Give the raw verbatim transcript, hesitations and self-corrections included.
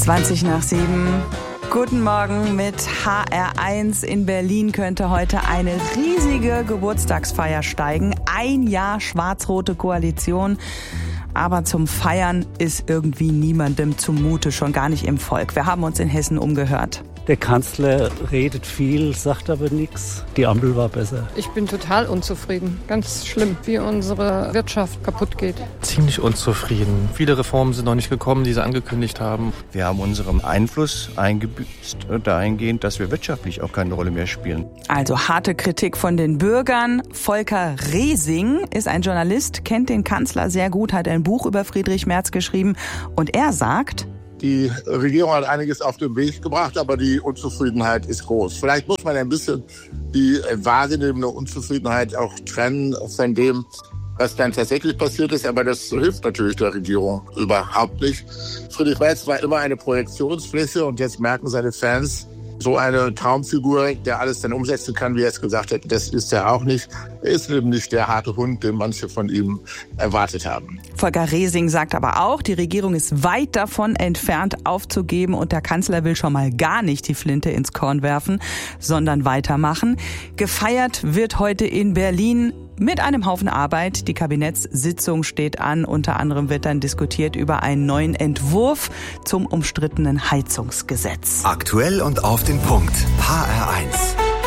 zwanzig nach sieben. Guten Morgen mit H R eins. In Berlin könnte heute eine riesige Geburtstagsfeier steigen. Ein Jahr schwarz-rote Koalition. Aber zum Feiern ist irgendwie niemandem zumute, schon gar nicht im Volk. Wir haben uns in Hessen umgehört. Der Kanzler redet viel, sagt aber nichts. Die Ampel war besser. Ich bin total unzufrieden. Ganz schlimm, wie unsere Wirtschaft kaputt geht. Ziemlich unzufrieden. Viele Reformen sind noch nicht gekommen, die sie angekündigt haben. Wir haben unseren Einfluss eingebüßt dahingehend, dass wir wirtschaftlich auch keine Rolle mehr spielen. Also harte Kritik von den Bürgern. Volker Resing ist ein Journalist, kennt den Kanzler sehr gut, hat ein Buch über Friedrich Merz geschrieben. Und er sagt: Die Regierung hat einiges auf den Weg gebracht, aber die Unzufriedenheit ist groß. Vielleicht muss man ein bisschen die wahrgenommene Unzufriedenheit auch trennen von dem, was dann tatsächlich passiert ist. Aber das hilft natürlich der Regierung überhaupt nicht. Friedrich Merz war immer eine Projektionsfläche und jetzt merken seine Fans, so eine Traumfigur, der alles dann umsetzen kann, wie er es gesagt hat, das ist er auch nicht. Er ist eben nicht der harte Hund, den manche von ihm erwartet haben. Volker Resing sagt aber auch, die Regierung ist weit davon entfernt aufzugeben und der Kanzler will schon mal gar nicht die Flinte ins Korn werfen, sondern weitermachen. Gefeiert wird heute in Berlin mit einem Haufen Arbeit. Die Kabinettssitzung steht an. Unter anderem wird dann diskutiert über einen neuen Entwurf zum umstrittenen Heizungsgesetz. Aktuell und auf den Punkt. H R eins.